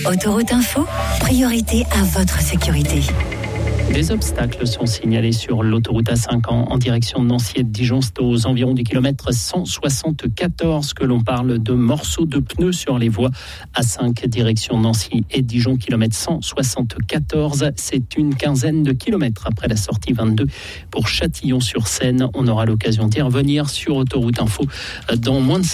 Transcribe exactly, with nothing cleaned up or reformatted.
Autoroute Info, priorité à votre sécurité. Des obstacles sont signalés sur l'autoroute A cinq en, en direction de Nancy et de Dijon. C'est aux environs du kilomètre cent soixante-quatorze que l'on parle de morceaux de pneus sur les voies A cinq direction Nancy et Dijon, kilomètre cent soixante-quatorze. C'est une quinzaine de kilomètres après la sortie vingt-deux pour Châtillon-sur-Seine. On aura l'occasion d'y revenir sur Autoroute Info dans moins de